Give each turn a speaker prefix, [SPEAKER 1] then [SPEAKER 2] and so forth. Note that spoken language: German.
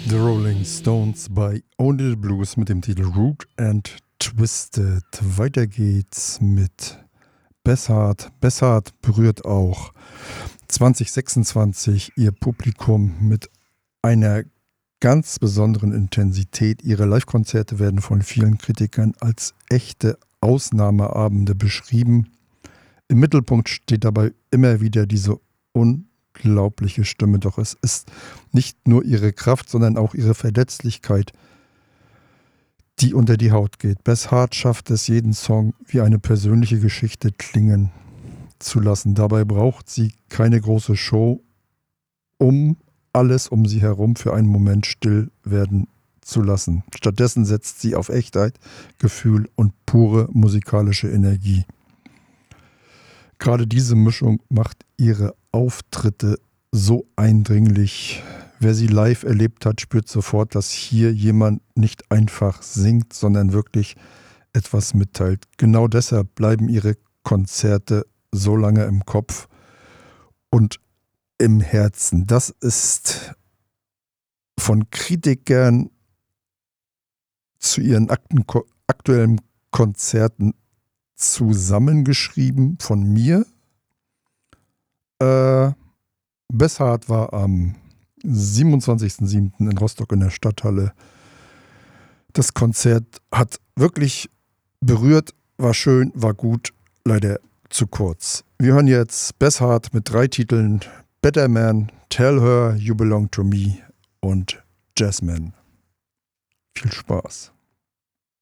[SPEAKER 1] The Rolling Stones bei Only the Blues mit dem Titel Root and Twisted. Weiter geht's mit Bessart. Bessart berührt auch 2026 ihr Publikum mit einer ganz besonderen Intensität. Ihre Live-Konzerte werden von vielen Kritikern als echte Ausnahmeabende beschrieben. Im Mittelpunkt steht dabei immer wieder diese unglaubliche Stimme. Doch es ist nicht nur ihre Kraft, sondern auch ihre Verletzlichkeit, die unter die Haut geht. Bessart schafft es, jeden Song wie eine persönliche Geschichte klingen zu lassen. Dabei braucht sie keine große Show, um alles um sie herum für einen Moment still werden zu lassen. Stattdessen setzt sie auf Echtheit, Gefühl und pure musikalische Energie. Gerade diese Mischung macht ihre Auftritte so eindringlich. Wer sie live erlebt hat, spürt sofort, dass hier jemand nicht einfach singt, sondern wirklich etwas mitteilt. Genau deshalb bleiben ihre Konzerte so lange im Kopf und im Herzen. Das ist von Kritikern zu ihren aktuellen Konzerten zusammengeschrieben von mir. Bessart war am 27.07. in Rostock in der Stadthalle. Das Konzert hat wirklich berührt, war schön, war gut, leider zu kurz. Wir hören jetzt Bessart mit 3 Titeln: Better Man, Tell Her You Belong to Me und Jazzman. Viel Spaß.